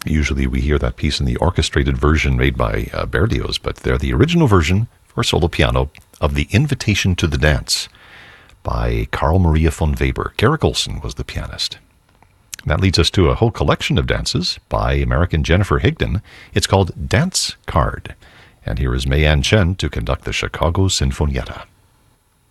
Usually we hear that piece in the orchestrated version made by Berlioz, but they're the original version for solo piano of The Invitation to the Dance by Carl Maria von Weber. Garrick Olson was the pianist. That leads us to a whole collection of dances by American Jennifer Higdon. It's called Dance Card. And here is Mei An Chen to conduct the Chicago Sinfonietta.